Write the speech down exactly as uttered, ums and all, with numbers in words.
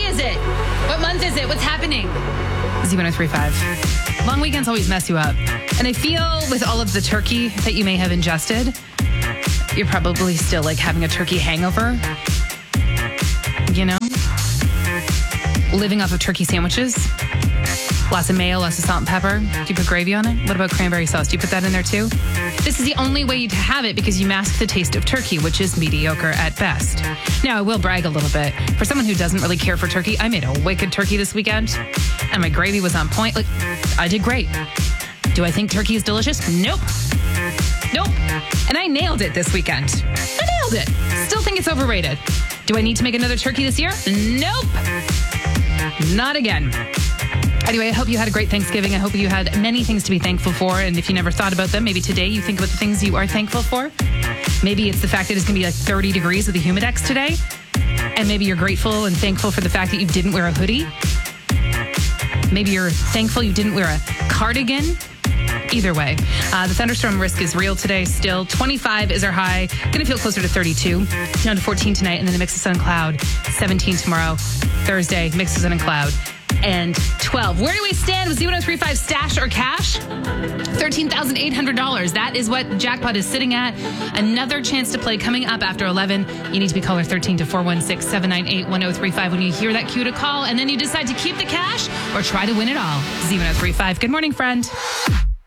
is it? What month is it? What's happening? Z one oh three point five. Long weekends always mess you up. And I feel with all of the turkey that you may have ingested, you're probably still like having a turkey hangover. You know? Living off of turkey sandwiches. Lots of mayo, lots of salt and pepper. Do you put gravy on it? What about cranberry sauce? Do you put that in there too? This is the only way to have it because you mask the taste of turkey, which is mediocre at best. Now, I will brag a little bit. For someone who doesn't really care for turkey, I made a wicked turkey this weekend, and my gravy was on point. Like, I did great. Do I think turkey is delicious? Nope. Nope. And I nailed it this weekend. I nailed it. Still think it's overrated. Do I need to make another turkey this year? Nope. Not again. Anyway, I hope you had a great Thanksgiving. I hope you had many things to be thankful for. And if you never thought about them, maybe today you think about the things you are thankful for. Maybe it's the fact that it's going to be like thirty degrees with a humidex today. And maybe you're grateful and thankful for the fact that you didn't wear a hoodie. Maybe you're thankful you didn't wear a cardigan. Either way, uh, the thunderstorm risk is real today still. twenty-five is our high. Going to feel closer to thirty-two. Down to fourteen tonight. And then the mix of sun and cloud. seventeen tomorrow. Thursday, mix of sun and cloud. And twelve. Where do we stand with Z one oh three point five stash or cash? thirteen thousand eight hundred dollars. That is what jackpot is sitting at. Another chance to play coming up after eleven. You need to be caller thirteen to four one six, seven nine eight, one oh three five when you hear that cue to call. And then you decide to keep the cash or try to win it all. Z one oh three point five. Good morning, friend.